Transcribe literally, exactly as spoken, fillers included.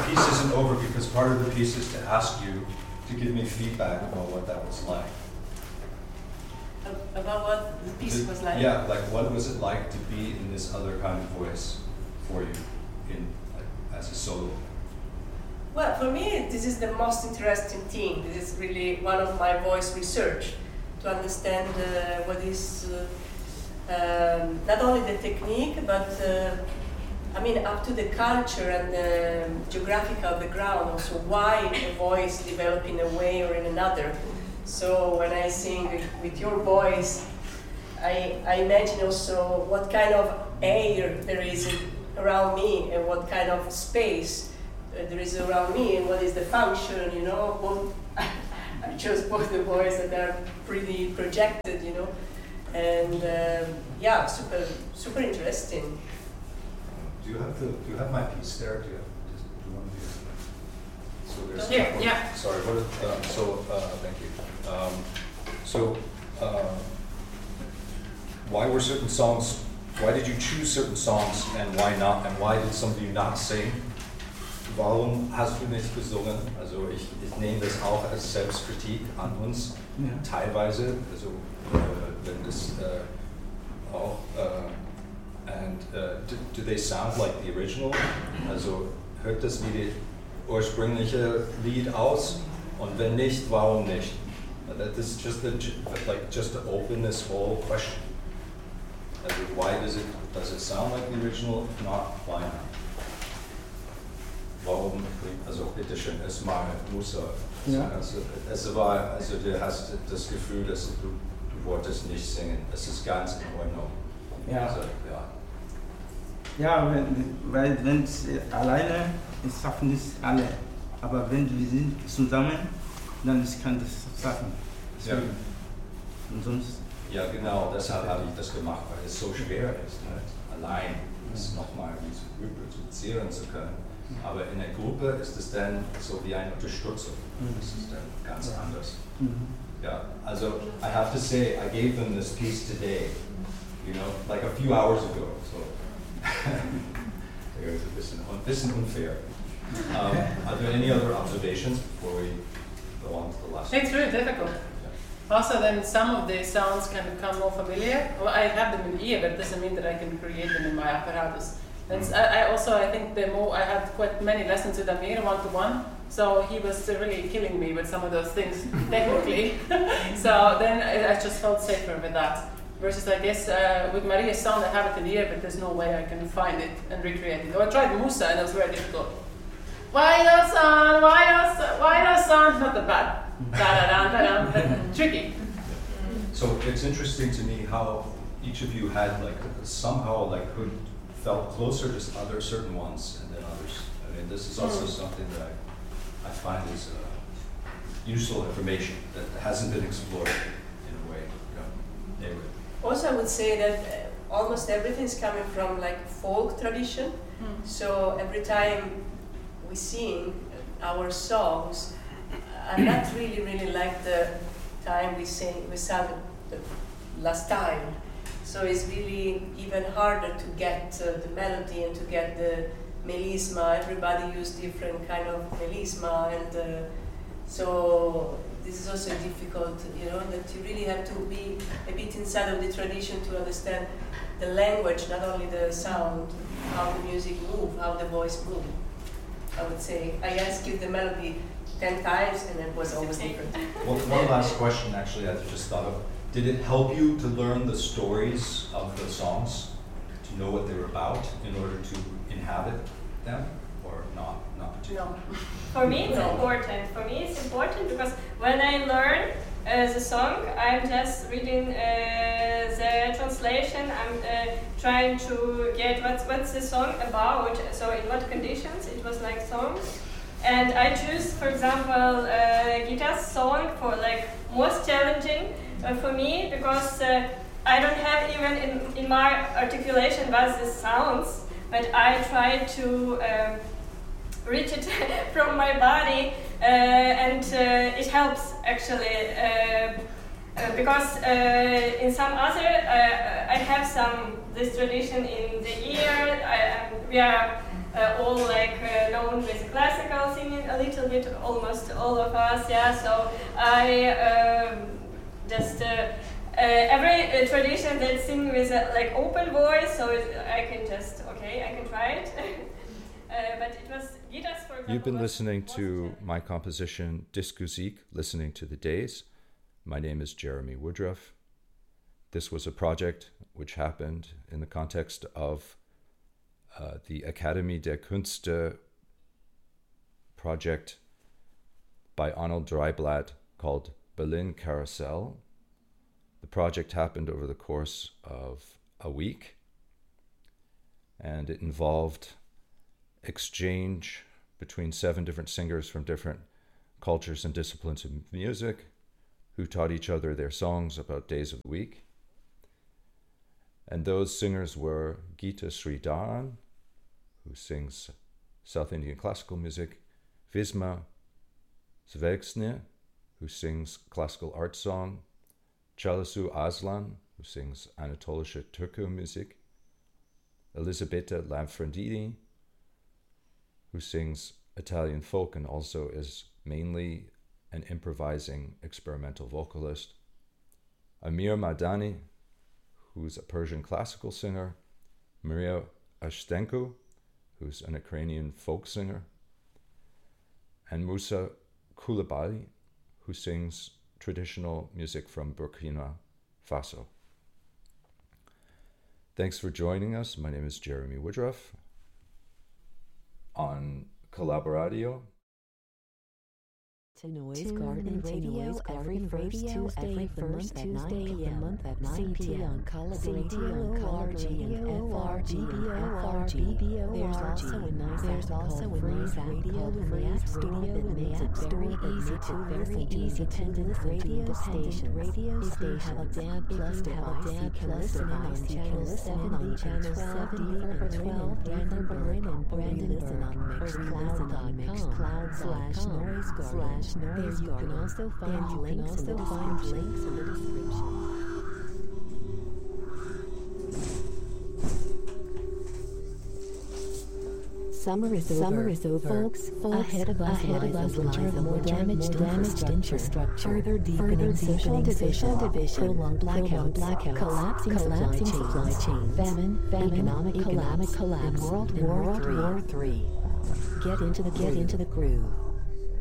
piece isn't over because part of the piece is to ask you to give me feedback about what that was like. About what the piece the, was like? Yeah, like what was it like to be in this other kind of voice for you in like, as a solo? Well, for me, this is the most interesting thing. This is really one of my voice research, to understand uh, what is uh, um, not only the technique, but uh, I mean, up to the culture and the geographical background, also why a voice develops in a way or in another. So when I sing with, with your voice, I, I imagine also what kind of air there is around me and what kind of space there is around me and what is the function, you know. Both I chose both the voice that are pretty projected, you know, and um, yeah, super super interesting. Do you have the Do you have my piece there? Do you have, do you want to do So there's Here, yeah. yeah. Sorry. What? Is, um, so uh, thank you. Um, so uh, why were certain songs? Why did you choose certain songs and why not? And why did some of you not sing? Warum hast du nicht gesungen? Also ich, ich nehme das auch als Selbstkritik an uns, ja. Teilweise, also äh, wenn das äh, auch, äh, and uh, do, do they sound like the original? Also hört das wie die ursprüngliche Lied aus? Und wenn nicht, warum nicht? That is just a, like just to open this whole question. Also why does it does it sound like the original? If not, why not? Warum, also bitteschön, erstmal Musa. Ja. Also, es war, also du hast das Gefühl, dass du, du wolltest nicht singen. Das ist ganz in Ordnung. Ja. Also, ja. Ja, wenn, weil wenn es alleine ist, schaffen es alle. Aber wenn wir sind zusammen, dann ist, kann das schaffen. Ja. Und sonst. Ja, genau, deshalb habe ich das gemacht, weil es so schwer ist, halt, allein das nochmal reproduzieren zu können. Aber in der Gruppe ist es dann so wie eine Unterstützung. Das ist dann ganz anders. Ja, also I have to say, I gave them this piece today, you know, like a few hours ago. So it was a bisschen, ein bisschen unfair. Um, are there any other observations before we go on to the last one? It's really difficult. Also, then some of the sounds can become more familiar. Well, I have them in the ear, but it doesn't mean that I can create them in my apparatus. And mm. I, I also, I think the more I had quite many lessons with Amir one to one, so he was really killing me with some of those things technically. So then I, I just felt safer with that. Versus, I guess, uh, with Maria's sound, I have it in the ear, but there's no way I can find it and recreate it. Or I tried Musa, and it was very difficult. Why no sound? Why no sound? Why no sound? Not that bad. Da-da-da-da-da, but tricky. So it's interesting to me how each of you had like somehow like could felt closer to other certain ones and then others. I mean, this is also mm. something that I, I find is uh, useful information that hasn't been explored in a way. You know, anyway. Also, I would say that uh, almost everything is coming from like folk tradition. Mm. So every time we sing our songs, I'm not really, really like the time we sing, we sang the last time. So it's really even harder to get uh, the melody and to get the melisma. Everybody use different kind of melisma, and uh, so this is also difficult, you know, that you really have to be a bit inside of the tradition to understand the language, not only the sound, how the music move, how the voice move. I would say, I asked you the melody ten times and it was always different. Well, one last question actually I just thought of. Did it help you to learn the stories of the songs, to know what they were about in order to inhabit them, or not? Not particularly? No. For me it's no. important. For me it's important because when I learn uh, the song, I'm just reading uh, the translation. I'm uh, trying to get what's, what's the song about, so in what conditions it was like song. And I choose, for example, uh, guitar song for like most challenging uh, for me because uh, I don't have even in, in my articulation what this sounds, but I try to um, reach it from my body uh, and uh, it helps actually uh, uh, because uh, in some other, uh, I have some this tradition in the ear, I, we are uh, all like uh, known with classical singing a little bit, almost all of us. Yeah, so I um, just. Uh, Uh, every uh, tradition that sing with a, like open voice, so it, I can just okay, I can try it. uh, but it was guitars, for example. You've been was, listening was to my composition Diskusik, Listening to the Days. My name is Jeremy Woodruff. This was a project which happened in the context of uh, the Akademie der Künste project by Arnold Dreiblatt called Berlin Carousel. The project happened over the course of a week, and it involved exchange between seven different singers from different cultures and disciplines of music who taught each other their songs about days of the week. And those singers were Geeta Sridharan, who sings South Indian classical music, Visma Zvergsny, who sings classical art song, Chalasu Aslan, who sings Anatolische Turco music, Elisabetta Lamfrandini, who sings Italian folk and also is mainly an improvising experimental vocalist, Amir Madani, who's a Persian classical singer, Maria Ashtenko, who's an Ukrainian folk singer, and Musa Koulibaly, who sings traditional music from Burkina Faso. Thanks for joining us. My name is Jeremy Woodruff on Collaboradio. To Noise Garden Radio every first Tuesday of the month at nine p.m. C T on Collaboradio, O R G and F R G B O. There's also a nice There's also a nice app called Free App Studio that makes it very easy to very easy to listen to the station. Radio station. Have a DAB plus device. You can listen on channel seven on channel seven for twelve Brandon Berlin and Brandon listen on Mixcloud on Mixcloud slash Noise Garden. There you can also find links in the description. links in the description. Summer is over, Summer is over. Folks, folks, ahead of us, ahead of us lies a more damaged, damaged infrastructure, further deepening social division, division, prolonged blackouts, blackouts, collapsing, collapsing supply chains, famine, famine, economic, economic collapse, and World War Three. Get into the get into the groove.